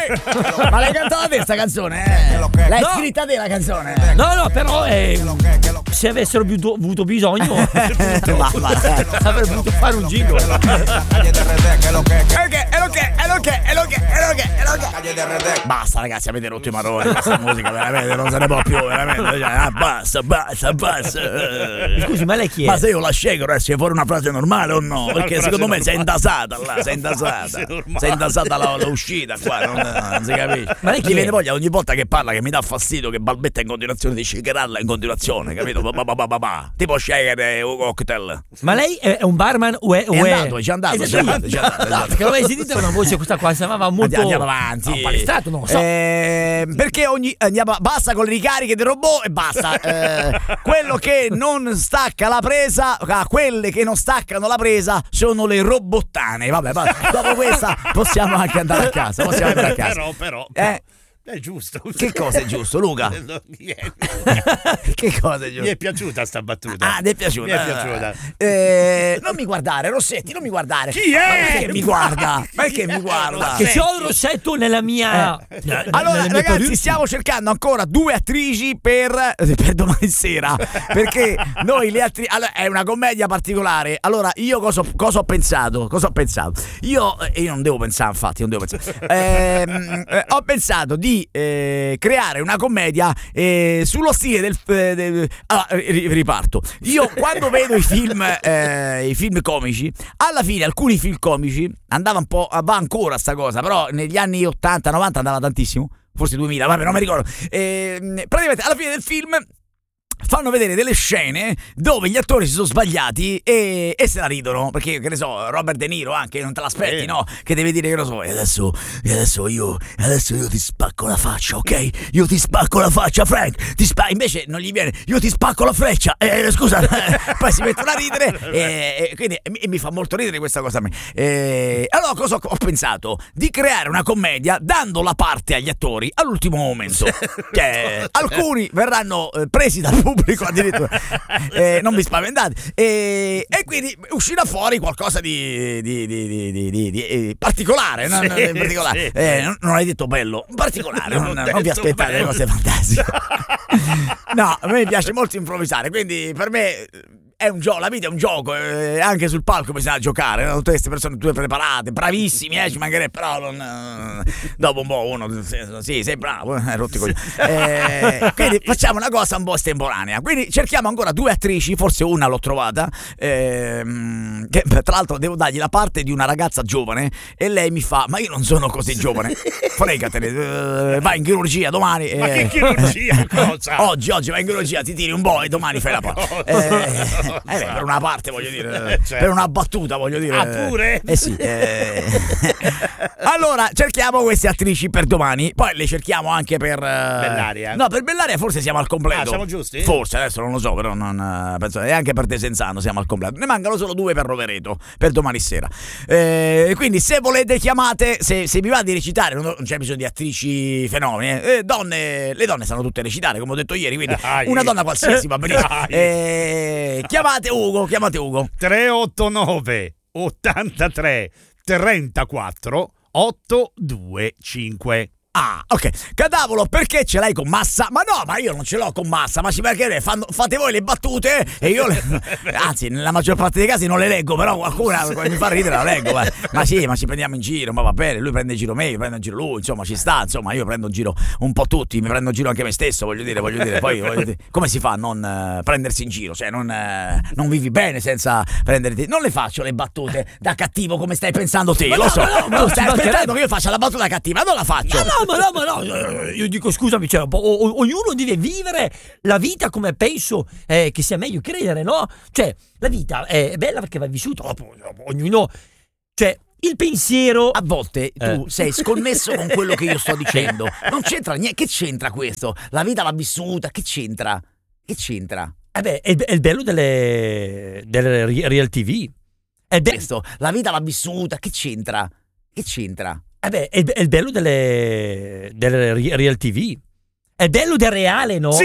Ma l'hai cantata te sta canzone? L'hai scritta te la canzone? No, però se avessero avuto bisogno avrei voluto fare un jingle. Basta ragazzi, avete rotto i maroni, questa musica veramente non se ne può più, veramente. Basta. Scusi, ma lei chi è? Ma se io la scelgo deve essere fuori una frase normale o no? Perché secondo me sei indasata là, sei indasata l'uscita qua, non si capisce. Ma lei chi mi viene è? voglia ogni volta che parla che mi dà fastidio che balbetta in continuazione di shakerarla in continuazione, capito? Tipo shaker un cocktail. Ma lei è un barman o è Ci è andato. Perché l'ho mai sentita una voce questa qua, sembrava molto Andiamo avanti. un palestrato, non lo so. Perché basta con le ricariche del robot e basta. Quello che non stacca la presa, quelle che non staccano la presa sono le robottane. Vabbè, dopo questa possiamo anche andare a casa. Però. È giusto. Che cosa è giusto, Luca? Che cosa è giusto? Mi è piaciuta sta battuta. Ah, ti è piaciuta? Mi è piaciuta. Non mi guardare, Rossetti, non mi guardare. Chi è? Perché mi guarda? Perché mi guarda? Che c'ho il rossetto nella mia Allora ragazzi, stiamo cercando ancora 2 attrici per domani sera, perché noi le attrici, allora, è una commedia particolare. Allora io cosa ho pensato? Io non devo pensare, infatti non devo pensare. Ho pensato di creare una commedia sullo stile allora, riparto. Io quando vedo i film comici, alla fine alcuni film comici va ancora sta cosa, però negli anni 80-90 andava tantissimo, forse 2000, vabbè non mi ricordo. Praticamente alla fine del film fanno vedere delle scene dove gli attori si sono sbagliati e se la ridono, perché che ne so, Robert De Niro anche non te l'aspetti, no? Che deve dire che lo so, e adesso io ti spacco la faccia, ok? Io ti spacco la faccia, Frank, invece non gli viene, io ti spacco la freccia, scusa, poi si mettono a ridere e quindi mi fa molto ridere questa cosa a me. Allora cosa ho pensato? Di creare una commedia dando la parte agli attori all'ultimo momento. Alcuni verranno presi dal pubblico addirittura, non vi spaventate, e quindi uscirà fuori qualcosa di particolare, particolare. Sì. Non hai detto bello, particolare, non vi aspettate le cose fantastiche. No, a me piace molto improvvisare, quindi per me è un gioco, la vita è un gioco, anche sul palco bisogna giocare, no? Tutte queste persone tue preparate, bravissimi, ci mancherebbe, però dopo un po' uno sì, sei bravo, rotti i coglioni. Quindi facciamo una cosa un po' estemporanea, quindi cerchiamo ancora 2 attrici, forse una l'ho trovata, che tra l'altro devo dargli la parte di una ragazza giovane e lei mi fa, ma io non sono così giovane, fregatene, vai in chirurgia domani. Ma che chirurgia? Cosa? Oggi vai in chirurgia, ti tiri un po' e domani fai la parte. Per una parte voglio dire, certo. Per una battuta voglio dire. Ah, pure? Sì. Allora cerchiamo queste attrici per domani, poi le cerchiamo anche per Bellaria. No, per Bellaria forse siamo al completo. Siamo giusti? Forse, adesso non lo so, però non penso. E anche per Desenzano siamo al completo. Ne mancano solo 2 per Rovereto per domani sera. Quindi se volete chiamate, se vi va di recitare, non c'è bisogno di attrici fenomeni. Le donne sanno tutte recitare, come ho detto ieri, quindi una donna qualsiasi va benissimo. Chiamate Ugo 389 83 34 825. Ah, ok. Cadavolo, perché ce l'hai con Massa? Ma no, ma io non ce l'ho con Massa, ma ci perché fate voi le battute e io anzi, nella maggior parte dei casi non le leggo, però qualcuna mi fa ridere la leggo. Ma sì, ma ci prendiamo in giro, ma va bene, lui prende in giro me, io prendo in giro lui, insomma, ci sta, insomma, io prendo in giro un po' tutti, mi prendo in giro anche me stesso, voglio dire, poi come si fa a non prendersi in giro? Cioè, non vivi bene senza prenderti. Non le faccio le battute da cattivo come stai pensando te, lo so. Tu stai aspettando che io faccia la battuta cattiva, non la faccio. Ma no, io dico scusami, cioè, ognuno deve vivere la vita come penso che sia meglio credere, no? Cioè, la vita è bella perché va vissuta, ognuno, cioè, il pensiero. A volte tu sei sconnesso con quello che io sto dicendo. Non c'entra niente, che c'entra questo? La vita va vissuta, che c'entra? È il bello delle real TV. Questo, la vita va vissuta, che c'entra? È il bello delle real TV. È bello del reale, no? Sì,